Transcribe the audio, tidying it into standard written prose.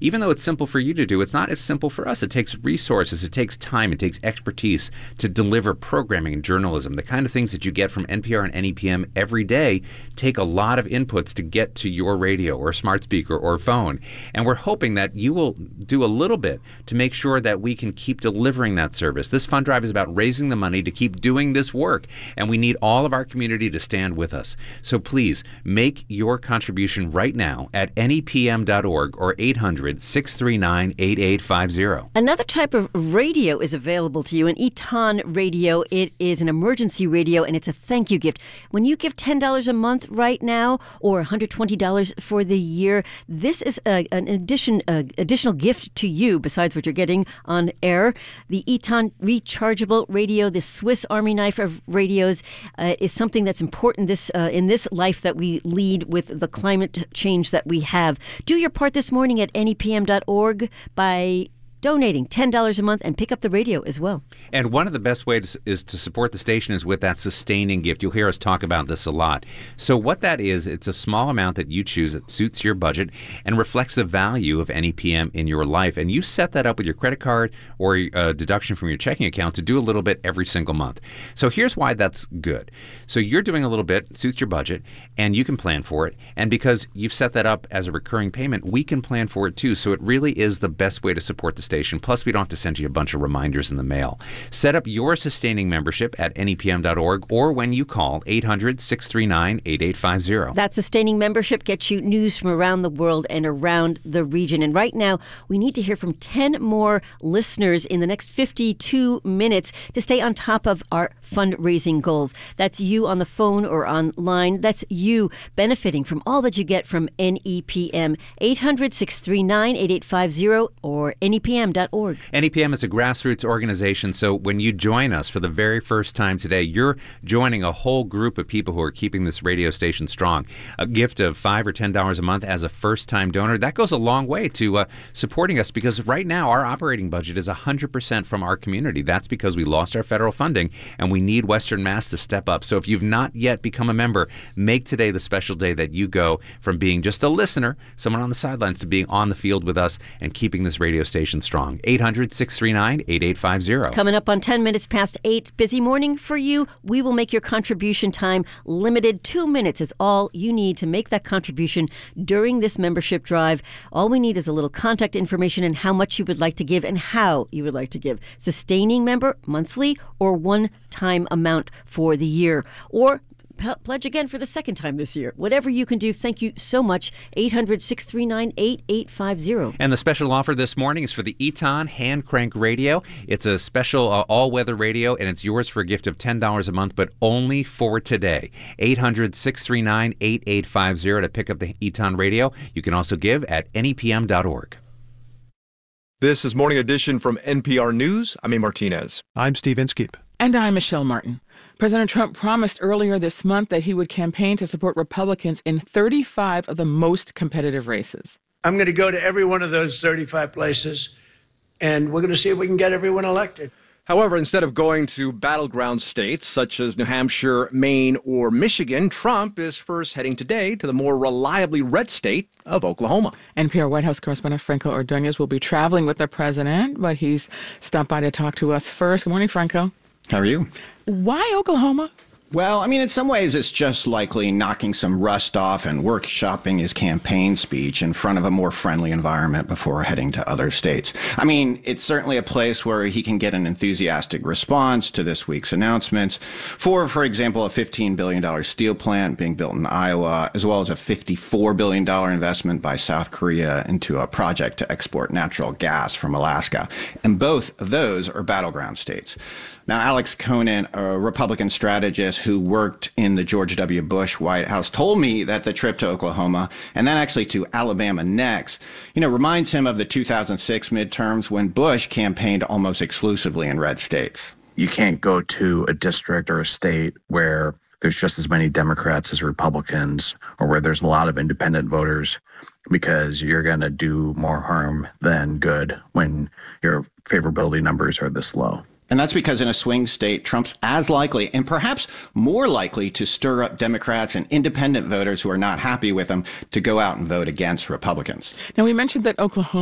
even though it's simple for you to do, it's not as simple for us. It takes resources, it takes time, it takes expertise to deliver programming and journalism. The kind of things that you get from NPR and NEPM every day take a lot of inputs to get to your radio or smart speaker or phone. And we're hoping that you will do a little bit to make sure that we can keep delivering that service. This fund drive is about raising the money to keep doing this work, and we need all of our community to stand with us. So please make your contribution right now at nepm.org or 800-639-8850. Another type of radio is available to you, an Eton radio. It is an emergency radio, and it's a thank you gift. When you give $10 a month right now or $120 for the year, this is an additional gift to you besides what you're getting on air. The Eton rechargeable radio, this Swiss Army knife of radios, is something that's important in this life that we lead with the climate change that we have. Do your part this morning at nepm.org by donating $10 a month and pick up the radio as well. And one of the best ways is to support the station is with that sustaining gift. You'll hear us talk about this a lot. So what that is, it's a small amount that you choose that suits your budget and reflects the value of NEPM in your life. And you set that up with your credit card or a deduction from your checking account to do a little bit every single month. So here's why that's good. So you're doing a little bit, suits your budget, and you can plan for it. And because you've set that up as a recurring payment, we can plan for it too. So it really is the best way to support the station. Plus, we don't have to send you a bunch of reminders in the mail. Set up your sustaining membership at nepm.org or when you call 800-639-8850. That sustaining membership gets you news from around the world and around the region. And right now, we need to hear from 10 more listeners in the next 52 minutes to stay on top of our fundraising goals. That's you on the phone or online. That's you benefiting from all that you get from NEPM. 800-639-8850 or NEPM.org. NEPM is a grassroots organization, so when you join us for the very first time today, you're joining a whole group of people who are keeping this radio station strong. A gift of $5 or $10 a month as a first-time donor, that goes a long way to supporting us, because right now our operating budget is 100% from our community. That's because we lost our federal funding, and we need Western Mass to step up. So if you've not yet become a member, make today the special day that you go from being just a listener, someone on the sidelines, to being on the field with us and keeping this radio station strong. 800-639-8850. Coming up on 10 minutes past 8. Busy morning for you. We will make your contribution time limited. 2 minutes is all you need to make that contribution during this membership drive. All we need is a little contact information and how much you would like to give and how you would like to give. Sustaining member, monthly, or one-time amount for the year. Or pledge again for the second time this year. Whatever you can do, thank you so much. 800-639-8850. And the special offer this morning is for the Eton hand crank radio. It's a special all-weather radio, and it's yours for a gift of $10 a month, but only for today. 800-639-8850 to pick up the Eton radio. You can also give at nepm.org. This is Morning Edition from NPR News. I'm A. Martinez. I'm Steve Inskeep. And I'm Michelle Martin. President Trump promised earlier this month that he would campaign to support Republicans in 35 of the most competitive races. I'm going to go to every one of those 35 places, and we're going to see if we can get everyone elected. However, instead of going to battleground states such as New Hampshire, Maine, or Michigan, Trump is first heading today to the more reliably red state of Oklahoma. NPR White House correspondent Franco Ordonez will be traveling with the president, but he's stopped by to talk to us first. Good morning, Franco. How are you? Why Oklahoma? Well, I mean, in some ways, it's just likely knocking some rust off and workshopping his campaign speech in front of a more friendly environment before heading to other states. I mean, it's certainly a place where he can get an enthusiastic response to this week's announcements for example, a $15 billion steel plant being built in Iowa, as well as a $54 billion investment by South Korea into a project to export natural gas from Alaska. And both of those are battleground states. Now, Alex Conan, a Republican strategist who worked in the George W. Bush White House, told me that the trip to Oklahoma, and then actually to Alabama next, reminds him of the 2006 midterms when Bush campaigned almost exclusively in red states. You can't go to a district or a state where there's just as many Democrats as Republicans, or where there's a lot of independent voters, because you're going to do more harm than good when your favorability numbers are this low. And that's because in a swing state, Trump's as likely and perhaps more likely to stir up Democrats and independent voters who are not happy with him to go out and vote against Republicans. Now, we mentioned that Oklahoma